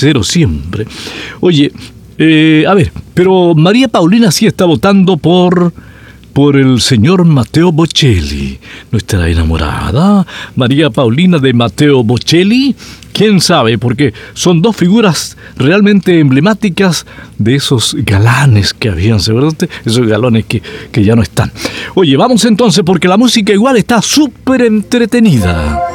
sincero siempre. Oye, a ver, pero María Paulina sí está votando por el señor Matteo Bocelli. ¿No estará enamorada María Paulina de Matteo Bocelli? ¿Quién sabe? Porque son dos figuras realmente emblemáticas de esos galanes que habían, seguramente, esos galanes que ya no están. Oye, vamos entonces porque la música igual está súper entretenida.